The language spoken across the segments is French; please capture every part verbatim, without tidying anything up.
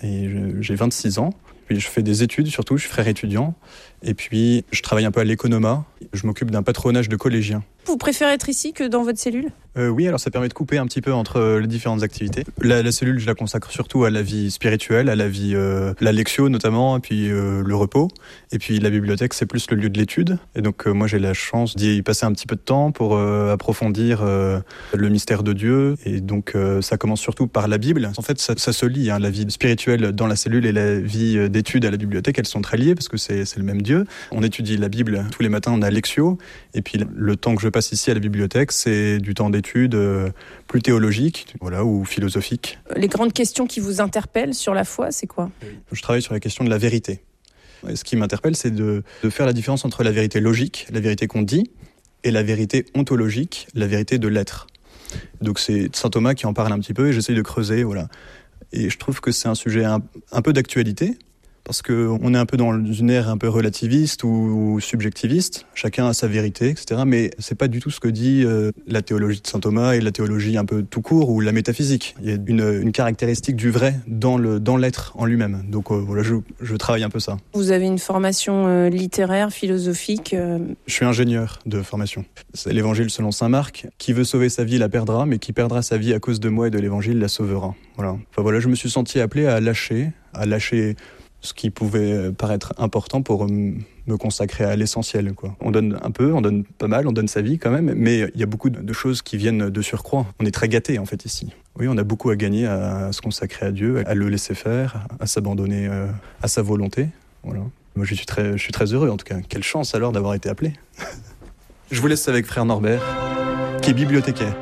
et je, j'ai vingt-six ans. Puis je fais des études surtout, je suis frère étudiant. Et puis je travaille un peu à l'Economa. Je m'occupe d'un patronage de collégiens. Vous préférez être ici que dans votre cellule ? Euh, oui, alors ça permet de couper un petit peu entre euh, les différentes activités. La, la cellule, je la consacre surtout à la vie spirituelle, à la vie, euh, la lectio notamment, et puis euh, le repos. Et puis la bibliothèque, c'est plus le lieu de l'étude. Et donc euh, moi, j'ai la chance d'y passer un petit peu de temps pour euh, approfondir euh, le mystère de Dieu. Et donc euh, ça commence surtout par la Bible. En fait, ça, ça se lie, hein, la vie spirituelle dans la cellule et la vie d'étude à la bibliothèque, elles sont très liées parce que c'est, c'est le même Dieu. On étudie la Bible tous les matins, on a lectio. Et puis le temps que je passe ici à la bibliothèque, c'est du temps d'étude euh, plus théologique, voilà, ou philosophique. Les grandes questions qui vous interpellent sur la foi, c'est quoi ? Je travaille sur la question de la vérité. Et ce qui m'interpelle, c'est de, de faire la différence entre la vérité logique, la vérité qu'on dit, et la vérité ontologique, la vérité de l'être. Donc c'est saint Thomas qui en parle un petit peu et j'essaye de creuser, voilà. Et je trouve que c'est un sujet un, un peu d'actualité, parce qu'on est un peu dans une ère un peu relativiste ou subjectiviste, chacun a sa vérité, et cetera. Mais c'est pas du tout ce que dit euh, la théologie de saint Thomas et la théologie un peu tout court ou la métaphysique. Il y a une, une caractéristique du vrai dans, le, dans l'être en lui-même. Donc euh, voilà, je, je travaille un peu ça. Vous avez une formation euh, littéraire, philosophique euh... Je suis ingénieur de formation. C'est l'évangile selon saint Marc. Qui veut sauver sa vie la perdra, mais qui perdra sa vie à cause de moi et de l'évangile la sauvera. Voilà. Enfin voilà, je me suis senti appelé à lâcher, à lâcher ce qui pouvait paraître important pour me consacrer à l'essentiel, quoi. On donne un peu, on donne pas mal, on donne sa vie quand même, mais il y a beaucoup de choses qui viennent de surcroît. On est très gâtés en fait ici. Oui, on a beaucoup à gagner à se consacrer à Dieu, à le laisser faire, à s'abandonner à sa volonté. Voilà. Moi je suis très, je suis très heureux en tout cas. Quelle chance alors d'avoir été appelé. Je vous laisse avec frère Norbert, qui est bibliothécaire.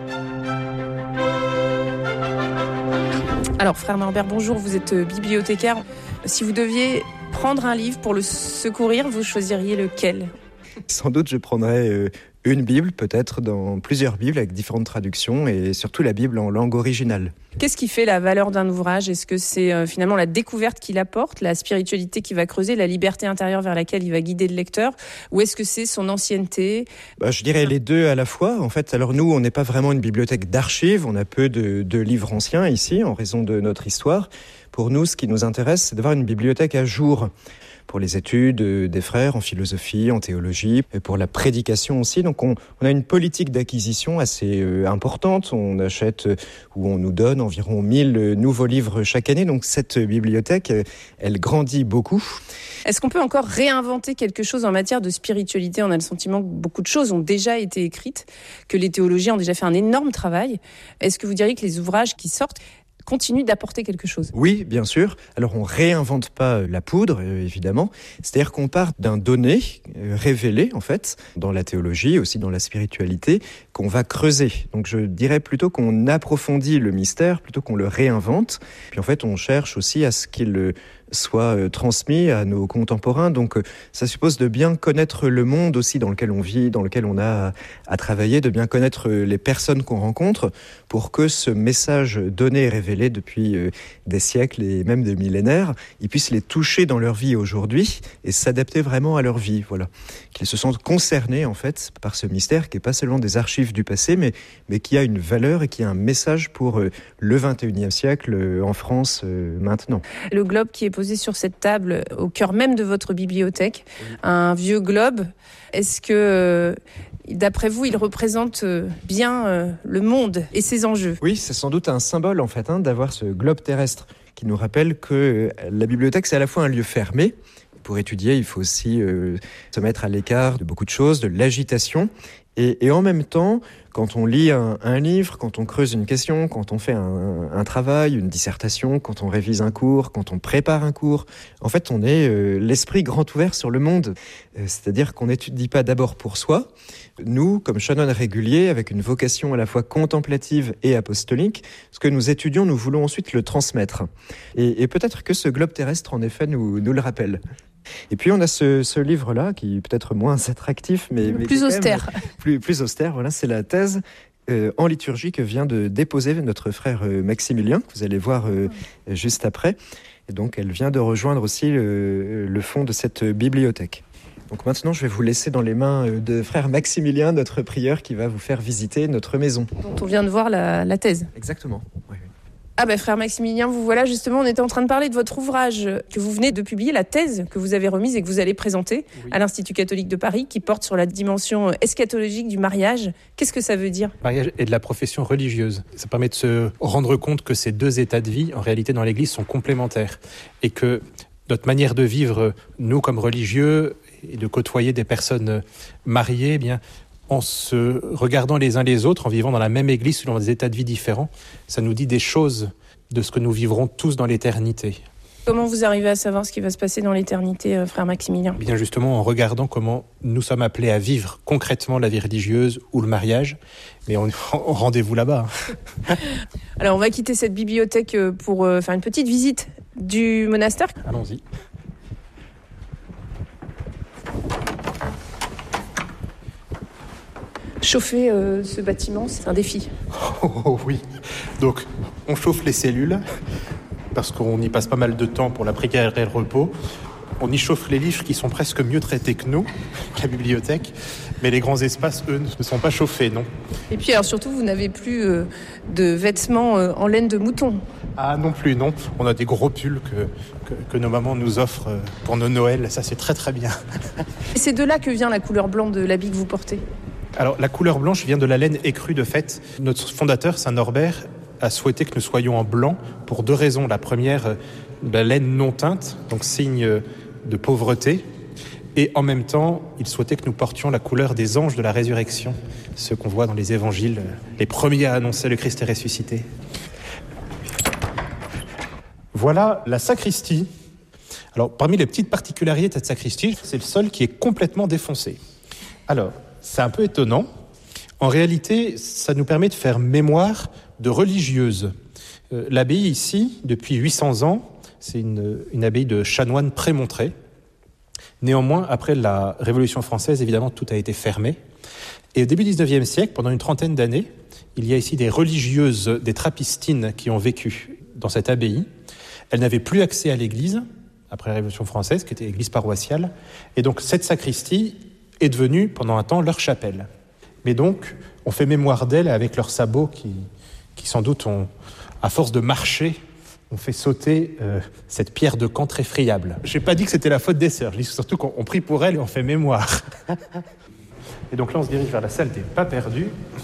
Alors frère Norbert, bonjour, vous êtes bibliothécaire. Si vous deviez prendre un livre pour le secourir, vous choisiriez lequel ? Sans doute, je prendrais euh, une Bible, peut-être dans plusieurs Bibles avec différentes traductions et surtout la Bible en langue originale. Qu'est-ce qui fait la valeur d'un ouvrage ? Est-ce que c'est euh, finalement la découverte qu'il apporte, la spiritualité qu'il va creuser, la liberté intérieure vers laquelle il va guider le lecteur ? Ou est-ce que c'est son ancienneté ? bah, Je dirais les deux à la fois. En fait, alors nous, on n'est pas vraiment une bibliothèque d'archives. On a peu de, de livres anciens ici, en raison de notre histoire. Pour nous, ce qui nous intéresse, c'est d'avoir une bibliothèque à jour pour les études des frères en philosophie, en théologie, et pour la prédication aussi. Donc on, on a une politique d'acquisition assez euh, importante. On achète euh, ou on nous donne environ mille nouveaux livres chaque année. Donc cette bibliothèque, euh, elle grandit beaucoup. Est-ce qu'on peut encore réinventer quelque chose en matière de spiritualité ? On a le sentiment que beaucoup de choses ont déjà été écrites, que les théologiens ont déjà fait un énorme travail. Est-ce que vous diriez que les ouvrages qui sortent continue d'apporter quelque chose ? Oui, bien sûr. Alors, on réinvente pas la poudre, euh, évidemment. C'est-à-dire qu'on part d'un donné euh, révélé, en fait, dans la théologie, aussi dans la spiritualité, qu'on va creuser. Donc, je dirais plutôt qu'on approfondit le mystère, plutôt qu'on le réinvente. Puis, en fait, on cherche aussi à ce qu'il euh, soit euh, transmis à nos contemporains. Donc, euh, ça suppose de bien connaître le monde aussi dans lequel on vit, dans lequel on a à, à travailler, de bien connaître euh, les personnes qu'on rencontre pour que ce message donné et révélé depuis euh, des siècles et même des millénaires, ils puissent les toucher dans leur vie aujourd'hui et s'adapter vraiment à leur vie, voilà. Qu'ils se sentent concernés en fait par ce mystère qui n'est pas seulement des archives du passé, mais, mais qui a une valeur et qui a un message pour euh, le vingt et unième siècle euh, en France euh, maintenant. Le globe qui est posé sur cette table au cœur même de votre bibliothèque, oui. Un vieux globe, est-ce que euh, d'après vous, il représente bien euh, le monde et ses enjeux ? Oui, c'est sans doute un symbole en fait hein, d'avoir ce globe terrestre qui nous rappelle que la bibliothèque c'est à la fois un lieu fermé. Pour étudier, il faut aussi euh, se mettre à l'écart de beaucoup de choses, de l'agitation. Et, et en même temps, quand on lit un, un livre, quand on creuse une question, quand on fait un, un travail, une dissertation, quand on révise un cours, quand on prépare un cours, en fait, on est euh, l'esprit grand ouvert sur le monde. Euh, c'est-à-dire qu'on n'étudie pas d'abord pour soi. Nous, comme chanoines réguliers, avec une vocation à la fois contemplative et apostolique, ce que nous étudions, nous voulons ensuite le transmettre. Et, et peut-être que ce globe terrestre, en effet, nous, nous le rappelle. Et puis on a ce, ce livre-là qui est peut-être moins attractif, mais, mais plus austère. Plus, plus austère. Voilà, c'est la thèse euh, en liturgie que vient de déposer notre frère euh, Maximilien, que vous allez voir euh, juste après. Et donc elle vient de rejoindre aussi le, le fond de cette bibliothèque. Donc maintenant, je vais vous laisser dans les mains de frère Maximilien, notre prieur, qui va vous faire visiter notre maison. Dont on vient de voir la, la thèse. Exactement. Oui, oui. Ah ben frère Maximilien, vous voilà justement, on était en train de parler de votre ouvrage que vous venez de publier, la thèse que vous avez remise et que vous allez présenter oui. à l'Institut catholique de Paris, qui porte sur la dimension eschatologique du mariage. Qu'est-ce que ça veut dire ? Le mariage est de la profession religieuse. Ça permet de se rendre compte que ces deux états de vie, en réalité, dans l'Église, sont complémentaires. Et que notre manière de vivre, nous, comme religieux, et de côtoyer des personnes mariées, eh bien, en se regardant les uns les autres, en vivant dans la même église selon des états de vie différents, ça nous dit des choses de ce que nous vivrons tous dans l'éternité. Comment vous arrivez à savoir ce qui va se passer dans l'éternité, euh, frère Maximilien ? Bien justement en regardant comment nous sommes appelés à vivre concrètement la vie religieuse ou le mariage, mais on, on rendez-vous là-bas. Alors on va quitter cette bibliothèque pour euh, faire une petite visite du monastère. Allons-y. Chauffer euh, ce bâtiment, c'est un défi. Oh, oh oui, donc on chauffe les cellules, parce qu'on y passe pas mal de temps pour la prière et le repos. On y chauffe les livres qui sont presque mieux traités que nous, la bibliothèque, mais les grands espaces, eux, ne sont pas chauffés, non. Et puis alors surtout, vous n'avez plus euh, de vêtements euh, en laine de mouton. Ah non plus, non. On a des gros pulls que, que, que nos mamans nous offrent pour nos Noëls, ça c'est très très bien. Et c'est de là que vient la couleur blanc de l'habit que vous portez ? Alors, la couleur blanche vient de la laine écrue de fait. Notre fondateur, Saint Norbert, a souhaité que nous soyons en blanc pour deux raisons. La première, la laine non teinte, donc signe de pauvreté. Et en même temps, il souhaitait que nous portions la couleur des anges de la résurrection, ceux qu'on voit dans les évangiles, les premiers à annoncer le Christ est ressuscité. Voilà la sacristie. Alors, parmi les petites particularités de cette sacristie, c'est le sol qui est complètement défoncé. Alors, c'est un peu étonnant. En réalité, ça nous permet de faire mémoire de religieuses. Euh, l'abbaye ici, depuis huit cents ans, c'est une, une abbaye de chanoines prémontrés. Néanmoins, après la Révolution française, évidemment, tout a été fermé. Et au début du dix-neuvième siècle, pendant une trentaine d'années, il y a ici des religieuses, des trappistines qui ont vécu dans cette abbaye. Elles n'avaient plus accès à l'église, après la Révolution française, qui était l'église paroissiale. Et donc, cette sacristie est devenue, pendant un temps, leur chapelle. Mais donc, on fait mémoire d'elles avec leurs sabots qui, qui sans doute, ont, à force de marcher, ont fait sauter euh, cette pierre de camp très friable. Je n'ai pas dit que c'était la faute des sœurs, je dis surtout qu'on on prie pour elles et on fait mémoire. Et donc là, on se dirige vers la salle des pas perdus.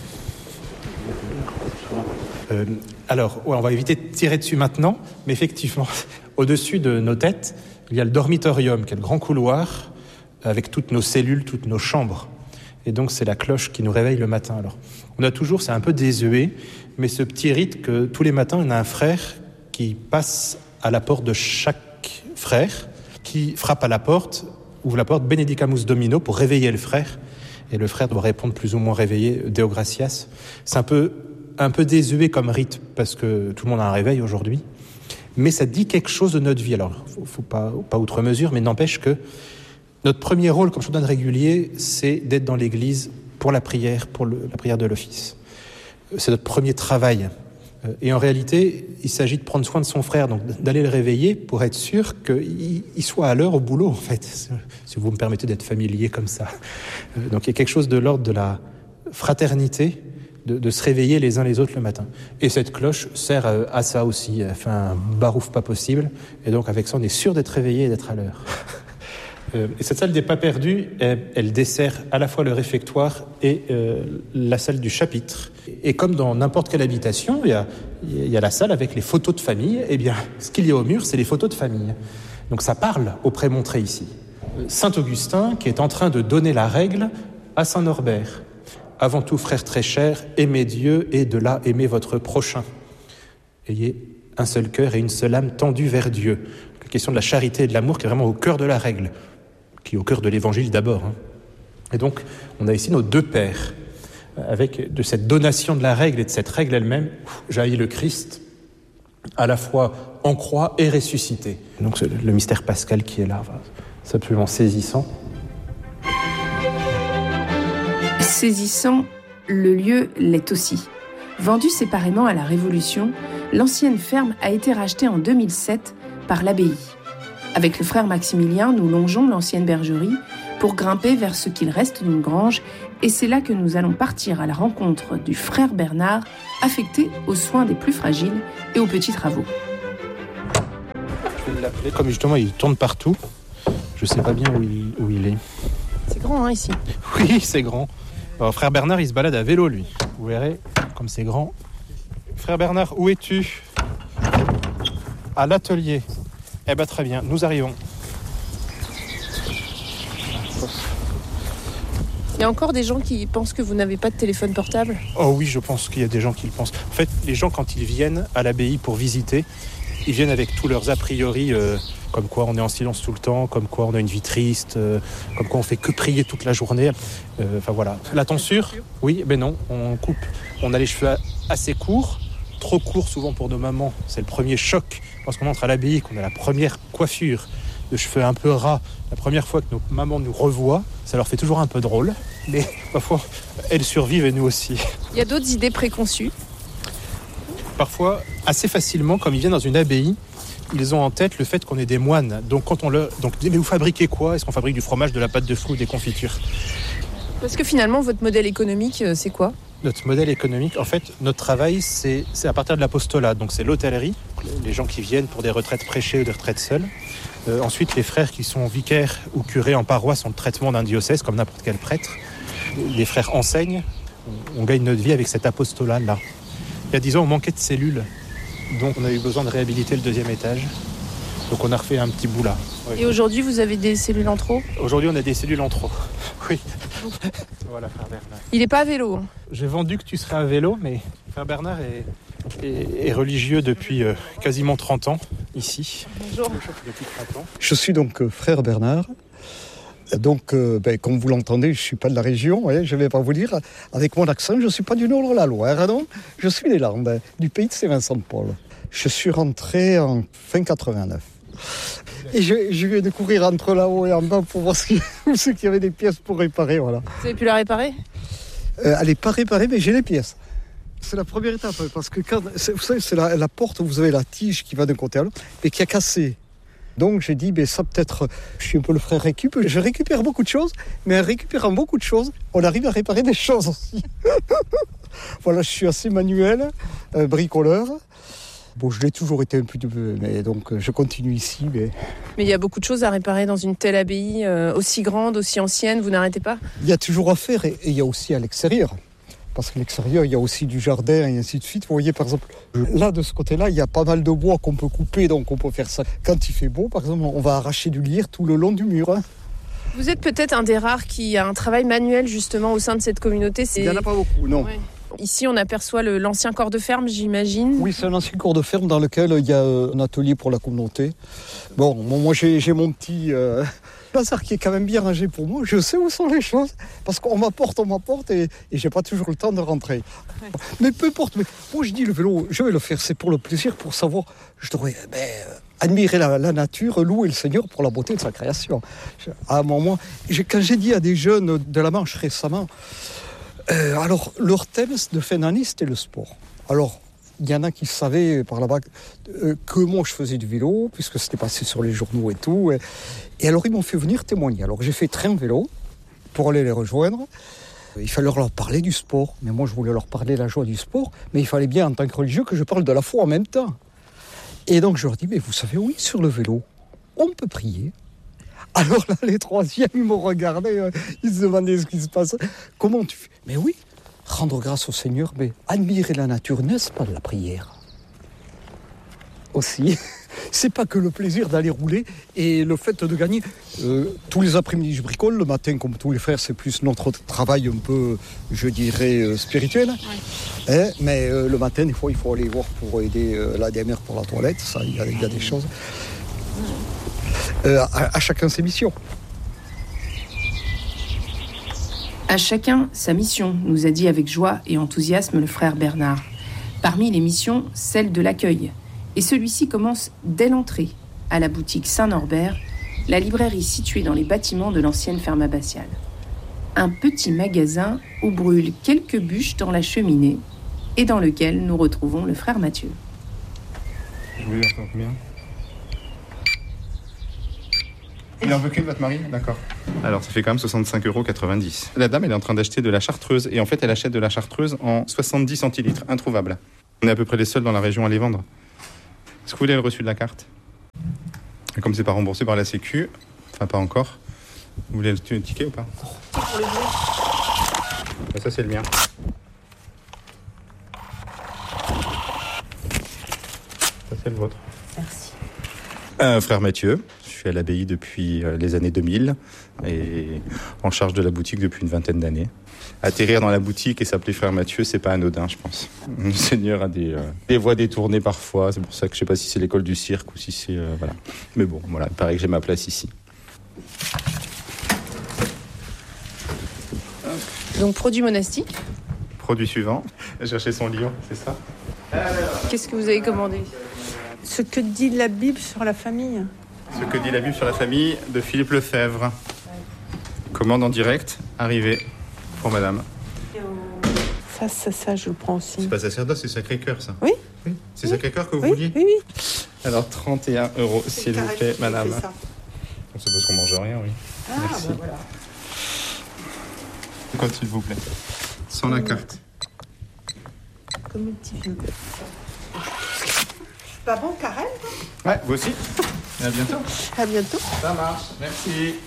Euh, alors, ouais, on va éviter de tirer dessus maintenant, mais effectivement, au-dessus de nos têtes, il y a le dormitorium, qui est le grand couloir, avec toutes nos cellules, toutes nos chambres. Et donc, c'est la cloche qui nous réveille le matin. Alors, on a toujours, c'est un peu désuet, mais ce petit rite que tous les matins, on a un frère qui passe à la porte de chaque frère, qui frappe à la porte, ouvre la porte, Benedicamus Domino, pour réveiller le frère. Et le frère doit répondre plus ou moins réveillé, Deo gratias. C'est un peu, un peu désuet comme rite, parce que tout le monde a un réveil aujourd'hui. Mais ça dit quelque chose de notre vie. Alors, faut, faut pas, pas outre mesure, mais n'empêche que notre premier rôle comme chanoine régulier, c'est d'être dans l'église pour la prière, pour le, la prière de l'office. C'est notre premier travail. Et en réalité, il s'agit de prendre soin de son frère, donc d'aller le réveiller pour être sûr qu'il soit à l'heure au boulot, en fait, si vous me permettez d'être familier comme ça. Donc il y a quelque chose de l'ordre de la fraternité, de, de se réveiller les uns les autres le matin. Et cette cloche sert à ça aussi, elle fait un barouf pas possible, et donc avec ça, on est sûr d'être réveillé et d'être à l'heure. Et cette salle des pas perdus, elle, elle dessert à la fois le réfectoire et euh, la salle du chapitre. Et comme dans n'importe quelle habitation, il y a, il y a la salle avec les photos de famille. Eh bien, ce qu'il y a au mur, c'est les photos de famille. Donc ça parle aux prémontrés ici. Saint Augustin, qui est en train de donner la règle à Saint Norbert. Avant tout, frère très cher, aimez Dieu et de là aimez votre prochain. Ayez un seul cœur et une seule âme tendue vers Dieu. La question de la charité et de l'amour qui est vraiment au cœur de la règle, qui est au cœur de l'évangile d'abord. Et donc, on a ici nos deux pères, avec de cette donation de la règle et de cette règle elle-même, jaillit le Christ, à la fois en croix et ressuscité. Donc c'est le mystère pascal qui est là, c'est absolument saisissant. Saisissant, le lieu l'est aussi. Vendue séparément à la Révolution, l'ancienne ferme a été rachetée en deux mille sept par l'abbaye. Avec le frère Maximilien, nous longeons l'ancienne bergerie pour grimper vers ce qu'il reste d'une grange, et c'est là que nous allons partir à la rencontre du frère Bernard, affecté aux soins des plus fragiles et aux petits travaux. Je vais l'appeler, comme justement il tourne partout, je sais pas bien où il, où il est. C'est grand hein, ici. Oui, c'est grand. Alors, frère Bernard, il se balade à vélo, lui. Vous verrez, comme c'est grand. Frère Bernard, où es-tu ? À l'atelier. Eh bien, très bien, nous arrivons. Il y a encore des gens qui pensent que vous n'avez pas de téléphone portable ? Oh oui, je pense qu'il y a des gens qui le pensent. En fait, les gens, quand ils viennent à l'abbaye pour visiter, ils viennent avec tous leurs a priori, euh, comme quoi on est en silence tout le temps, comme quoi on a une vie triste, euh, comme quoi on fait que prier toute la journée. Euh, enfin voilà. La tonsure ? Oui, ben non, on coupe. On a les cheveux assez courts, trop courts souvent pour nos mamans. C'est le premier choc lorsqu'on entre à l'abbaye, qu'on a la première coiffure de cheveux un peu ras. La première fois que nos mamans nous revoient, ça leur fait toujours un peu drôle. Mais parfois, elles survivent et nous aussi. Il y a d'autres idées préconçues ? Parfois, assez facilement, comme ils viennent dans une abbaye, ils ont en tête le fait qu'on est des moines. Donc, quand on leur... Donc, mais vous fabriquez quoi ? Est-ce qu'on fabrique du fromage, de la pâte de fruits ou des confitures ? Parce que finalement, votre modèle économique, c'est quoi ? Notre modèle économique, en fait, notre travail, c'est, c'est à partir de l'apostolat. Donc, c'est l'hôtellerie, les gens qui viennent pour des retraites prêchées ou des retraites seules. Euh, ensuite, les frères qui sont vicaires ou curés en paroisse ont le traitement d'un diocèse, comme n'importe quel prêtre. Les frères enseignent. On gagne notre vie avec cet apostolat-là. Il y a dix ans, on manquait de cellules. Donc, on a eu besoin de réhabiliter le deuxième étage. Donc, on a refait un petit bout là. Oui. Et aujourd'hui, vous avez des cellules en trop ? Aujourd'hui, on a des cellules en trop. Oui. Voilà, frère Bernard. Il n'est pas à vélo. Hein. J'ai vendu que tu serais à vélo, mais frère Bernard est, est, est religieux depuis euh, quasiment trente ans, ici. Bonjour. Depuis trente ans. Je suis donc euh, frère Bernard. Donc, euh, ben, comme vous l'entendez, je ne suis pas de la région, hein, je ne vais pas vous dire. Avec mon accent, je ne suis pas du nord de la Loire, non. Je suis des Landes, du pays de Saint-Vincent-de-Paul. Je suis rentré en fin quatre-vingt-neuf. Et je, je viens de courir entre là-haut et en bas pour voir ceux qui avaient des pièces pour réparer. Voilà. Vous avez pu la réparer ? euh, Elle n'est pas réparée, mais j'ai les pièces. C'est la première étape, parce que quand, vous savez, c'est la, la porte où vous avez la tige qui va d'un côté à l'autre, et qui a cassé. Donc j'ai dit, ben, ça peut-être, je suis un peu le frère récup, je récupère beaucoup de choses, mais en récupérant beaucoup de choses, on arrive à réparer des choses aussi. Voilà, je suis assez manuel, euh, bricoleur. Bon, je l'ai toujours été un petit peu, mais donc je continue ici. Mais mais il y a beaucoup de choses à réparer dans une telle abbaye, euh, aussi grande, aussi ancienne, vous n'arrêtez pas ? Il y a toujours à faire, et, et il y a aussi à l'extérieur. Parce que l'extérieur, il y a aussi du jardin et ainsi de suite. Vous voyez, par exemple, là, de ce côté-là, il y a pas mal de bois qu'on peut couper, donc on peut faire ça. Quand il fait beau, par exemple, on va arracher du lierre tout le long du mur. Hein. Vous êtes peut-être un des rares qui a un travail manuel, justement, au sein de cette communauté. C'est... Il n'y en a pas beaucoup, non. Ouais. Ici, on aperçoit le, l'ancien corps de ferme, j'imagine. Oui, c'est un ancien corps de ferme dans lequel il y a un atelier pour la communauté. Bon, moi, j'ai, j'ai mon petit... Euh... bazar qui est quand même bien rangé pour moi, je sais où sont les choses, parce qu'on m'apporte, on m'apporte et, et j'ai pas toujours le temps de rentrer. Ouais. Mais peu importe, mais moi je dis le vélo, je vais le faire, c'est pour le plaisir, pour savoir, je devrais ben, admirer la, la nature, louer le Seigneur pour la beauté de sa création. À un moment, quand j'ai dit à des jeunes de la Manche récemment, euh, alors leur thème de fin d'année c'était le sport. Alors, il y en a qui savaient par là-bas euh, que moi je faisais du vélo, puisque c'était passé sur les journaux et tout. Et, et alors ils m'ont fait venir témoigner. Alors j'ai fait train vélo pour aller les rejoindre. Il fallait leur parler du sport. Mais moi je voulais leur parler de la joie du sport. Mais il fallait bien en tant que religieux que je parle de la foi en même temps. Et donc je leur dis, mais vous savez, oui, sur le vélo, on peut prier. Alors là, les troisièmes, ils m'ont regardé, euh, ils se demandaient ce qui se passe. Comment tu fais ? Mais oui. Rendre grâce au Seigneur, mais admirer la nature, n'est-ce pas de la prière ? Aussi, c'est pas que le plaisir d'aller rouler et le fait de gagner. Euh, tous les après-midi, je bricole. Le matin, comme tous les frères, c'est plus notre travail un peu, je dirais, euh, spirituel. Ouais. Hein, mais euh, le matin, des fois, il faut aller voir pour aider euh, la D M R pour la toilette. Ça, il y a, il y a des choses. Euh, à, à chacun ses missions. À chacun sa mission, nous a dit avec joie et enthousiasme le frère Bernard. Parmi les missions, celle de l'accueil. Et celui-ci commence dès l'entrée, à la boutique Saint-Norbert, la librairie située dans les bâtiments de l'ancienne ferme abbatiale. Un petit magasin où brûlent quelques bûches dans la cheminée et dans lequel nous retrouvons le frère Mathieu. Je vais encore bien. Il en veut qu'une, votre mari? D'accord. Alors, ça fait quand même soixante-cinq euros quatre-vingt-dix. La dame, elle est en train d'acheter de la chartreuse. Et en fait, elle achète de la chartreuse en soixante-dix centilitres. Introuvable. On est à peu près les seuls dans la région à les vendre. Est-ce que vous voulez le reçu de la carte? Et comme c'est pas remboursé par la Sécu, enfin pas encore, vous voulez le ticket ou pas? Et ça, c'est le mien. Ça, c'est le vôtre. Merci. Euh, frère Mathieu. Je suis à l'abbaye depuis les années deux mille et en charge de la boutique depuis une vingtaine d'années. Atterrir dans la boutique et s'appeler frère Mathieu, c'est pas anodin, je pense. Le Seigneur a des, euh, des voies détournées parfois. C'est pour ça que je sais pas si c'est l'école du cirque ou si c'est... Euh, voilà. Mais bon, voilà, il paraît que j'ai ma place ici. Donc, produit monastique. Produit suivant. Chercher son lion, c'est ça? Qu'est-ce que vous avez commandé? Ce que dit la Bible sur la famille. Ce que dit la Bible sur la famille de Philippe Lefebvre. Commande en direct, arrivée pour madame. Ça, ça, ça, je le prends aussi. C'est pas sacerdoce, c'est Sacré-Cœur, ça? Oui. oui. C'est oui. Sacré-Cœur que vous oui, vouliez? Oui, oui. Alors, trente et un euros, s'il vous plaît, madame. C'est parce qu'on mange rien, oui. Ah, merci. bah voilà. Code, s'il vous plaît. Sans la carte. Comme un petit vieux. Pas bon, Karen? Ouais, vous aussi. Et à bientôt. À bientôt. Ça marche, merci.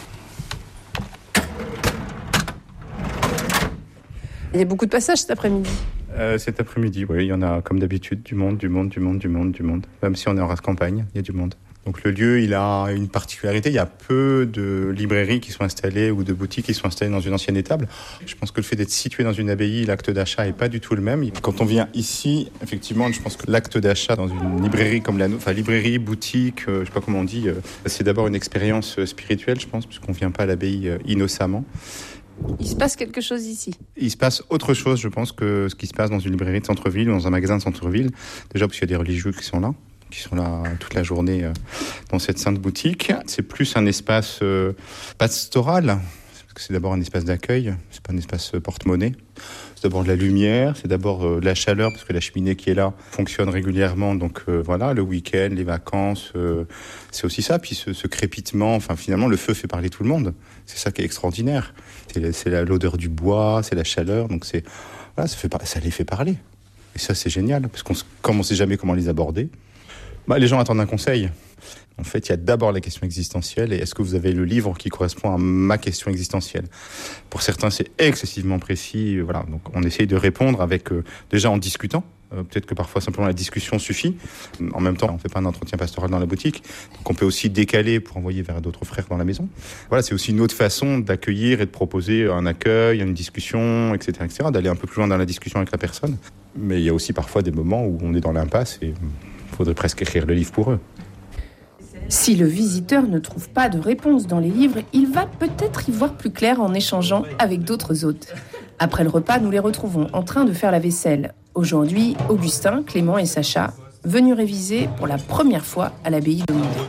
Il y a beaucoup de passages cet après-midi. Euh, cet après-midi, oui, il y en a comme d'habitude, du monde, du monde, du monde, du monde, du monde. Même si on est en race campagne, il y a du monde. Donc le lieu, il a une particularité. Il y a peu de librairies qui sont installées ou de boutiques qui sont installées dans une ancienne étable. Je pense que le fait d'être situé dans une abbaye, l'acte d'achat n'est pas du tout le même. Quand on vient ici, effectivement, je pense que l'acte d'achat dans une librairie comme la nôtre, enfin librairie, boutique, euh, je sais pas comment on dit, euh, c'est d'abord une expérience spirituelle, je pense, puisqu'on vient pas à l'abbaye euh, innocemment. Il se passe quelque chose ici. Il se passe autre chose, je pense, que ce qui se passe dans une librairie de centre-ville ou dans un magasin de centre-ville. Déjà parce qu'il y a des religieux qui sont là, qui sont là toute la journée euh, dans cette sainte boutique. C'est plus un espace euh, pastoral, parce que c'est d'abord un espace d'accueil, c'est pas un espace euh, porte-monnaie. C'est d'abord de la lumière, c'est d'abord euh, de la chaleur, parce que la cheminée qui est là fonctionne régulièrement. Donc euh, voilà, le week-end, les vacances, euh, c'est aussi ça. Puis ce, ce crépitement, enfin finalement, le feu fait parler tout le monde. C'est ça qui est extraordinaire. C'est, c'est la, l'odeur du bois, c'est la chaleur, donc c'est voilà, ça, fait, ça les fait parler. Et ça, c'est génial, parce qu'on comme on sait jamais comment les aborder, bah, les gens attendent un conseil. En fait, il y a d'abord la question existentielle et est-ce que vous avez le livre qui correspond à ma question existentielle? Pour certains, c'est excessivement précis. Voilà, donc on essaye de répondre avec euh, déjà en discutant. Euh, peut-être que parfois simplement la discussion suffit. En même temps, on ne fait pas un entretien pastoral dans la boutique, donc on peut aussi décaler pour envoyer vers d'autres frères dans la maison. Voilà, c'est aussi une autre façon d'accueillir et de proposer un accueil, une discussion, et cetera, et cetera, d'aller un peu plus loin dans la discussion avec la personne. Mais il y a aussi parfois des moments où on est dans l'impasse et il faudrait presque écrire le livre pour eux. Si le visiteur ne trouve pas de réponse dans les livres, il va peut-être y voir plus clair en échangeant avec d'autres hôtes. Après le repas, nous les retrouvons en train de faire la vaisselle. Aujourd'hui, Augustin, Clément et Sacha, venus réviser pour la première fois à l'abbaye de Mondé.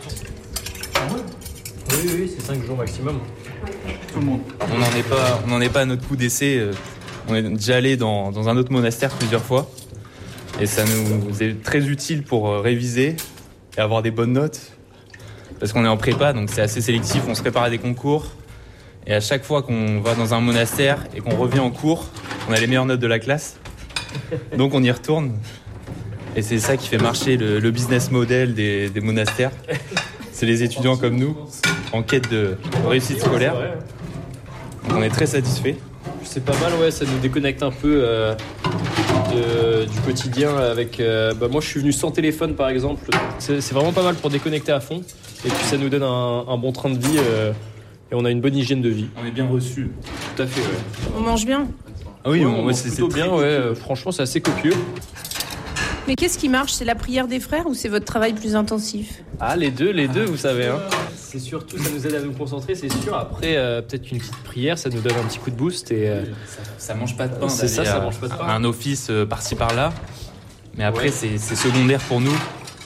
Oui, oui, c'est cinq jours maximum. Tout le monde. On n'en est pas, on n'en est pas à notre coup d'essai. On est déjà allé dans, dans un autre monastère plusieurs fois. Et ça nous est très utile pour réviser et avoir des bonnes notes. Parce qu'on est en prépa, donc c'est assez sélectif, on se prépare à des concours. Et à chaque fois qu'on va dans un monastère et qu'on revient en cours, on a les meilleures notes de la classe. Donc on y retourne. Et c'est ça qui fait marcher le, le business model des, des monastères. C'est les étudiants comme nous, en quête de réussite scolaire. Donc on est très satisfaits. C'est pas mal, ouais, ça nous déconnecte un peu euh, de, du quotidien. Avec, euh, bah moi je suis venu sans téléphone par exemple. C'est, c'est vraiment pas mal pour déconnecter à fond. Et puis ça nous donne un, un bon train de vie euh, et on a une bonne hygiène de vie. On est bien reçus. Tout à fait, ouais. On mange bien. Ah oui, ouais, on, on ouais, mange c'est, plutôt c'est bien, très ouais. copieux. Franchement, c'est assez copieux. Mais qu'est-ce qui marche? C'est la prière des frères ou c'est votre travail plus intensif? Ah, les deux, les deux, vous savez. Hein. C'est surtout, ça nous aide à nous concentrer, c'est sûr. Après, euh, peut-être qu'une petite prière, ça nous donne un petit coup de boost. Et, euh, ça, ça mange pas de pain. C'est ça, ça à, mange pas de pain. Un office euh, par-ci par-là. Mais après, ouais. c'est, c'est secondaire pour nous.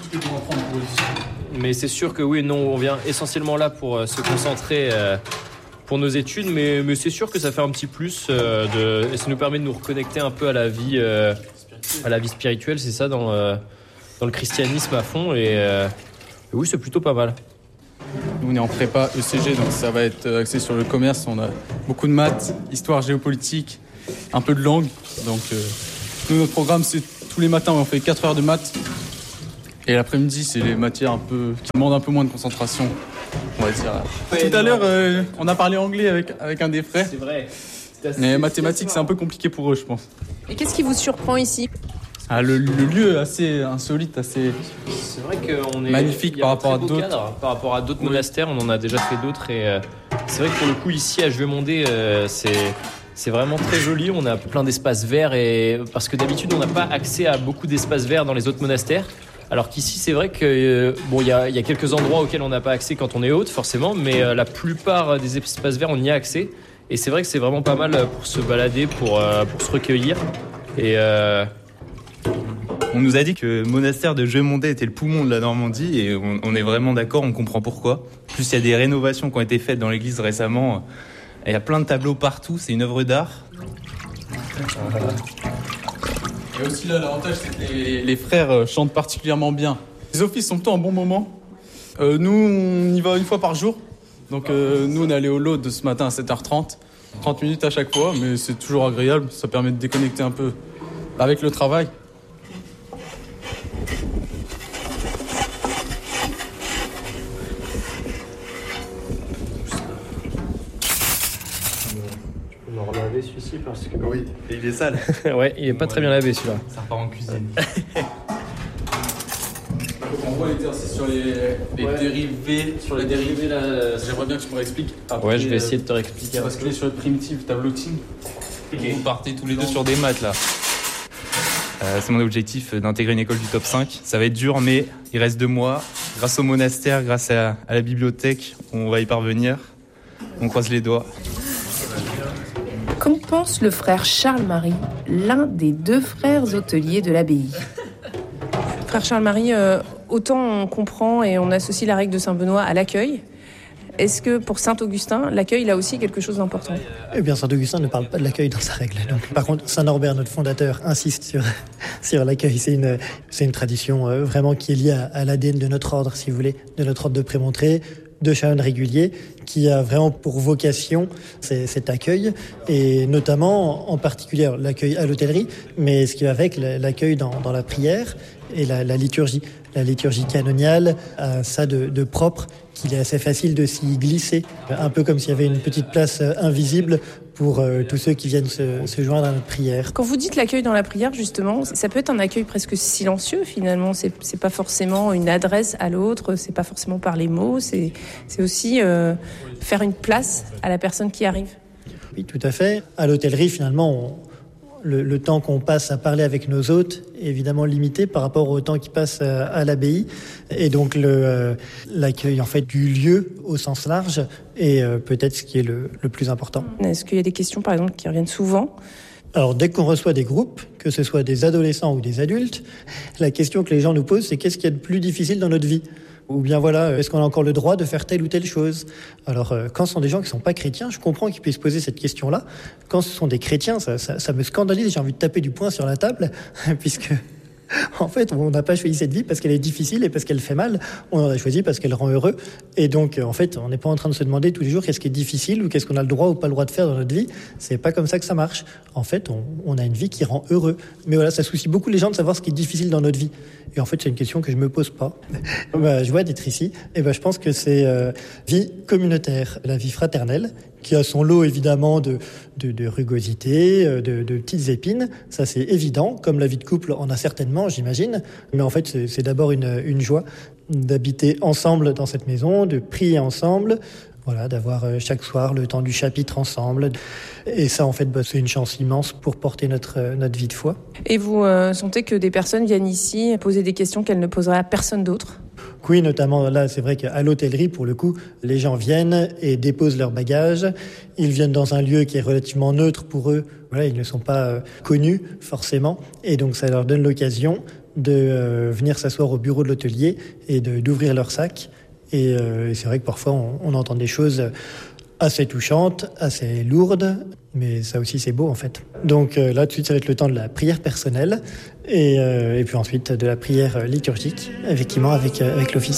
Mais c'est sûr que oui, non, on vient essentiellement là pour euh, se concentrer euh, pour nos études. Mais, mais c'est sûr que ça fait un petit plus. Euh, de, et ça nous permet de nous reconnecter un peu à la vie, euh, à la vie spirituelle, c'est ça, dans, euh, dans le christianisme à fond. Et, euh, et oui, c'est plutôt pas mal. Nous, on est en prépa E C G, donc ça va être axé sur le commerce. On a beaucoup de maths, histoire géopolitique, un peu de langue. Donc, euh, nous, notre programme, c'est tous les matins, on fait quatre heures de maths. Et l'après-midi, c'est les matières un peu, qui demandent un peu moins de concentration, on va dire. Tout à l'heure, euh, on a parlé anglais avec, avec un des frères. C'est vrai. Mais mathématiques, c'est un peu compliqué pour eux, je pense. Et qu'est-ce qui vous surprend ici ? Ah, le, le lieu est assez insolite, assez C'est vrai qu'on est magnifique il y a par un rapport à très beau d'autres. cadre, par rapport à d'autres Oui. monastères, on en a déjà fait d'autres et euh, c'est vrai que pour le coup ici à Juemondé, euh, c'est c'est vraiment très joli. On a plein d'espaces verts et parce que d'habitude on n'a pas accès à beaucoup d'espaces verts dans les autres monastères. Alors qu'ici c'est vrai que euh, bon il y a, y a quelques endroits auxquels on n'a pas accès quand on est hôte forcément, mais euh, la plupart des espaces verts on y a accès et c'est vrai que c'est vraiment pas mal pour se balader, pour euh, pour se recueillir et euh, On nous a dit que le monastère de Juemondé était le poumon de la Normandie et on, on est vraiment d'accord, on comprend pourquoi. En plus, il y a des rénovations qui ont été faites dans l'église récemment. Il y a plein de tableaux partout, c'est une œuvre d'art. Et aussi là, l'avantage, c'est que les, les frères chantent particulièrement bien. Les offices sont plutôt en bon moment. Euh, nous, on y va une fois par jour. Donc euh, nous, on est allé au Lot de ce matin à sept heures trente. trente minutes à chaque fois, mais c'est toujours agréable. Ça permet de déconnecter un peu avec le travail. on va relaver celui-ci parce que Oui, et il est sale. ouais, il est pas très bien lavé celui-là. Ça repart en cuisine. On voit l'exercice sur les, les Ouais. dérivés, sur les dérivés. là. J'aimerais bien que tu me réexpliques. Ouais, je vais essayer de te réexpliquer. Basculer sur le primitive tableauting. Vous partez tous les deux sur des maths là. Euh, c'est mon objectif euh, d'intégrer une école du top cinq. Ça va être dur, mais il reste deux mois. Grâce au monastère, grâce à, à la bibliothèque, on va y parvenir. On croise les doigts. Qu'en pense le frère Charles-Marie, l'un des deux frères hôteliers de l'abbaye ? Frère Charles-Marie, euh, autant on comprend et on associe la règle de Saint-Benoît à l'accueil. Est-ce que pour Saint-Augustin, l'accueil, là aussi, est quelque chose d'important ? Eh bien, Saint-Augustin ne parle pas de l'accueil dans sa règle. Donc, par contre, Saint-Norbert, notre fondateur, insiste sur, sur l'accueil. C'est une, c'est une tradition euh, vraiment qui est liée à, à l'A D N de notre ordre, si vous voulez, de notre ordre de prémontré, de chanoine régulier, qui a vraiment pour vocation c'est, cet accueil, et notamment, en particulier, l'accueil à l'hôtellerie, mais ce qui va avec, l'accueil dans, dans la prière et la, la liturgie. La liturgie canoniale a ça de, de propre, qu'il est assez facile de s'y glisser, un peu comme s'il y avait une petite place invisible pour euh, tous ceux qui viennent se, se joindre à notre prière. Quand vous dites l'accueil dans la prière, justement, ça peut être un accueil presque silencieux, finalement. C'est, c'est pas forcément une adresse à l'autre, c'est pas forcément par les mots, c'est, c'est aussi euh, faire une place à la personne qui arrive. Oui, tout à fait. À l'hôtellerie, finalement, on... Le, le temps qu'on passe à parler avec nos hôtes est évidemment limité par rapport au temps qui passe à, à l'abbaye. Et donc le, euh, l'accueil en fait du lieu au sens large est euh, peut-être ce qui est le, le plus important. Est-ce qu'il y a des questions, par exemple, qui reviennent souvent ? Alors dès qu'on reçoit des groupes, que ce soit des adolescents ou des adultes, la question que les gens nous posent, c'est qu'est-ce qu'il y a de plus difficile dans notre vie ? Ou bien voilà, est-ce qu'on a encore le droit de faire telle ou telle chose ? Alors, euh, quand ce sont des gens qui ne sont pas chrétiens, je comprends qu'ils puissent poser cette question-là. Quand ce sont des chrétiens, ça, ça, ça me scandalise, j'ai envie de taper du poing sur la table, puisque, en fait, on n'a pas choisi cette vie parce qu'elle est difficile et parce qu'elle fait mal, on en a choisi parce qu'elle rend heureux. Et donc, en fait, on n'est pas en train de se demander tous les jours qu'est-ce qui est difficile ou qu'est-ce qu'on a le droit ou pas le droit de faire dans notre vie. C'est pas comme ça que ça marche. En fait, on, on a une vie qui rend heureux. Mais voilà, ça soucie beaucoup les gens de savoir ce qui est difficile dans notre vie. Et en fait, c'est une question que je me pose pas. Bah, je vois d'être ici. Et ben, je pense que c'est euh, vie communautaire, la vie fraternelle, qui a son lot évidemment de, de, de rugosité, de, de petites épines. Ça, c'est évident. Comme la vie de couple en a certainement, j'imagine. Mais en fait, c'est, c'est d'abord une, une joie d'habiter ensemble dans cette maison, de prier ensemble. Voilà, d'avoir chaque soir le temps du chapitre ensemble. Et ça, en fait, bah, c'est une chance immense pour porter notre, notre vie de foi. Et vous euh, sentez que des personnes viennent ici poser des questions qu'elles ne poseraient à personne d'autre ? Oui, notamment là, c'est vrai qu'à l'hôtellerie, pour le coup, les gens viennent et déposent leurs bagages. Ils viennent dans un lieu qui est relativement neutre pour eux. Voilà, ils ne sont pas euh, connus, forcément. Et donc, ça leur donne l'occasion de euh, venir s'asseoir au bureau de l'hôtelier et de, d'ouvrir leur sac. Et, euh, et c'est vrai que parfois, on, on entend des choses assez touchantes, assez lourdes, mais ça aussi, c'est beau, en fait. Donc euh, là, tout de suite, ça va être le temps de la prière personnelle et, euh, et puis ensuite de la prière liturgique, effectivement, avec, avec l'office.